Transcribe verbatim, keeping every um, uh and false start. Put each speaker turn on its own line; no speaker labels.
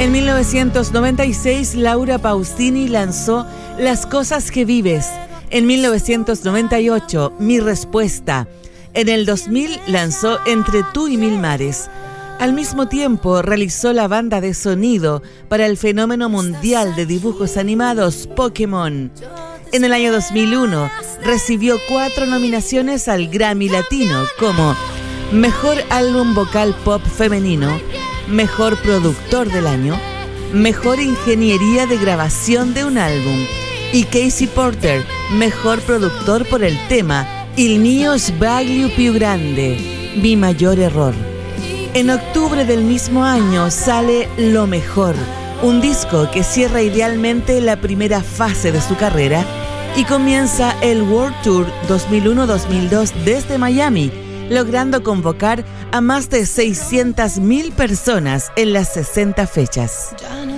En mil novecientos noventa y seis, Laura Pausini lanzó Las cosas que vives. En mil novecientos noventa y ocho, Mi respuesta. En el dos mil lanzó Entre tú y mil mares. Al mismo tiempo realizó la banda de sonido para el fenómeno mundial de dibujos animados Pokémon. En el año dos mil uno recibió cuatro nominaciones al Grammy Latino como Mejor Álbum Vocal Pop Femenino, Mejor Productor del Año, Mejor Ingeniería de Grabación de un Álbum y Casey Porter, Mejor Productor por el tema Il mio sbaglio più grande, Mi mayor error. En octubre del mismo año sale Lo Mejor, un disco que cierra idealmente la primera fase de su carrera y comienza el World Tour dos mil uno dos mil dos desde Miami, logrando convocar a más de seiscientas mil personas en las sesenta fechas.